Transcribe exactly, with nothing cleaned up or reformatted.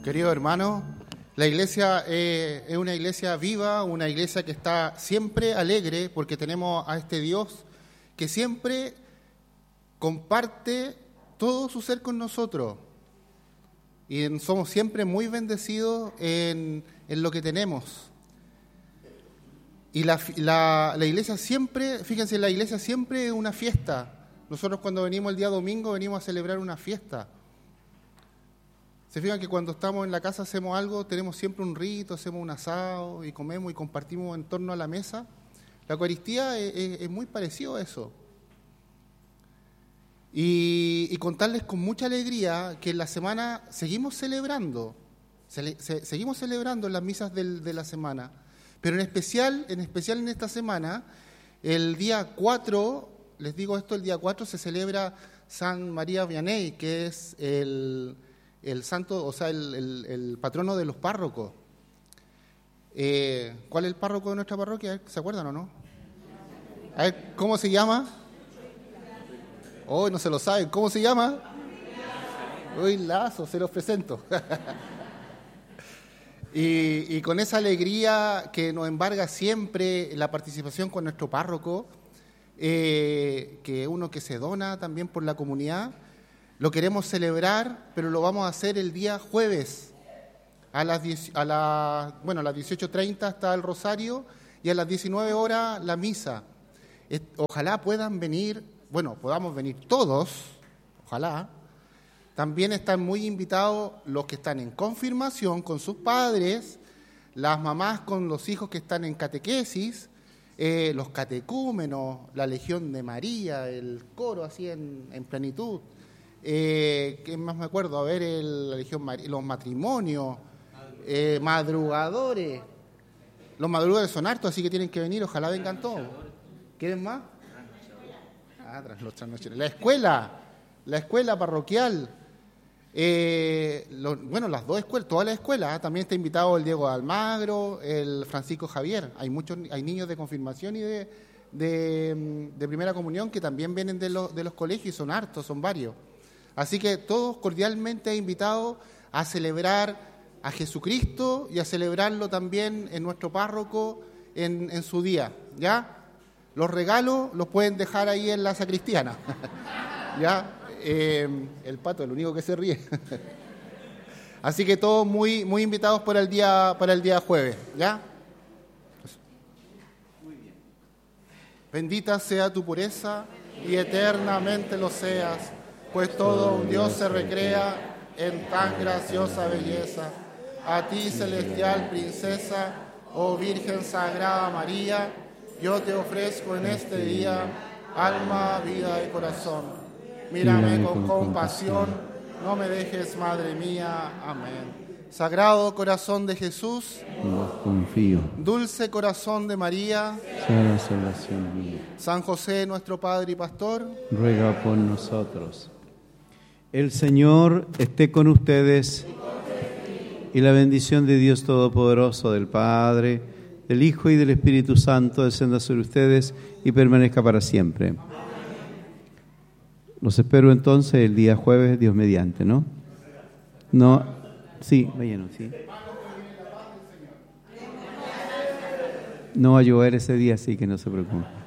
Querido hermano, la iglesia eh, es una iglesia viva, una iglesia que está siempre alegre porque tenemos a este Dios que siempre comparte todo su ser con nosotros y en, somos siempre muy bendecidos en, en lo que tenemos. Y la, la, la iglesia siempre, fíjense, la iglesia siempre es una fiesta. Nosotros cuando venimos el día domingo venimos a celebrar una fiesta. Se fijan que cuando estamos en la casa hacemos algo, tenemos siempre un rito, hacemos un asado y comemos y compartimos en torno a la mesa. La Eucaristía es, es, es muy parecido a eso. Y, y contarles con mucha alegría que en la semana seguimos celebrando, se, se, seguimos celebrando las misas del, de la semana, pero en especial, en especial en esta semana, el día cuatro, les digo esto, el día cuatro se celebra San María Vianney, que es el... el santo, o sea, el, el, el patrono de los párrocos. Eh, ¿Cuál es el párroco de nuestra parroquia? ¿Se acuerdan o no? A ver, ¿cómo se llama? Hoy oh, no se lo saben. ¿Cómo se llama? Hoy Lazo, se los presento. y, y con esa alegría que nos embarga siempre la participación con nuestro párroco, eh, que es uno que se dona también por la comunidad. Lo queremos celebrar, pero lo vamos a hacer el día jueves. A las, diez, a la, bueno, a las dieciocho treinta está el rosario y a las diecinueve horas la misa. Ojalá puedan venir, bueno, podamos venir todos, ojalá. También están muy invitados los que están en confirmación con sus padres, las mamás con los hijos que están en catequesis, eh, los catecúmenos, la Legión de María, el coro así en, en plenitud. Eh, ¿Qué más me acuerdo? A ver, el, la Legión, los matrimonios, eh, madrugadores. Los madrugadores son hartos, así que tienen que venir, ojalá vengan todos. ¿Quieren más? Ah, tras los trasnocheros. La escuela, la escuela parroquial. Eh, lo, bueno, las dos escuelas, todas las escuelas. ¿eh? También está invitado el Diego Almagro, el Francisco Javier. Hay muchos, hay niños de confirmación y de, de, de primera comunión que también vienen de, lo, de los colegios y son hartos, son varios. Así que todos cordialmente invitados a celebrar a Jesucristo y a celebrarlo también en nuestro párroco en, en su día, ¿ya? Los regalos los pueden dejar ahí en la sacristiana, ¿ya? Eh, el pato, el único que se ríe. Así que todos muy, muy invitados para el día, para el día jueves, ¿ya? Muy bien. Bendita sea tu pureza y eternamente lo seas, pues todo un Dios se recrea en tan graciosa belleza. A ti, celestial princesa, oh Virgen Sagrada María, yo te ofrezco en este día alma, vida y corazón. Mírame con compasión, no me dejes, Madre mía. Amén. Sagrado corazón de Jesús, en vos confío. Dulce corazón de María, sea la salvación mía. San José, nuestro Padre y Pastor, ruega por nosotros. El Señor esté con ustedes y la bendición de Dios Todopoderoso, del Padre, del Hijo y del Espíritu Santo descienda sobre ustedes y permanezca para siempre. Los espero entonces el día jueves, Dios mediante, ¿no? No, sí, vayan, sí. No va a llover ese día, así que no se preocupen.